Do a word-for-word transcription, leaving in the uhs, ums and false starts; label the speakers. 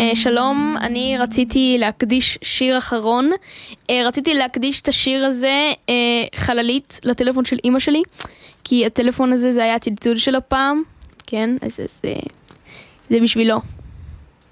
Speaker 1: שלום, אני רציתי להקדיש שיר אחרון. רציתי להקדיש את השיר הזה, חללית, לטלפון של אמא שלי, כי הטלפון הזה זה היה הצלצול של הפעם. כן, אז זה, זה בשבילו.